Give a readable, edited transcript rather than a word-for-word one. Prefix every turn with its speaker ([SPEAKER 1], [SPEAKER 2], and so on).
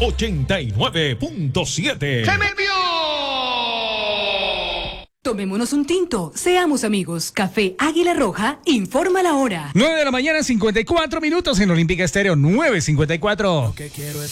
[SPEAKER 1] 89.7.
[SPEAKER 2] ¡Se me envió!
[SPEAKER 3] Tomémonos un tinto, seamos amigos. Café Águila Roja, informa la hora.
[SPEAKER 4] 9 de la mañana, 54 minutos en Olímpica Estéreo, 9:54.
[SPEAKER 5] Lo que quiero es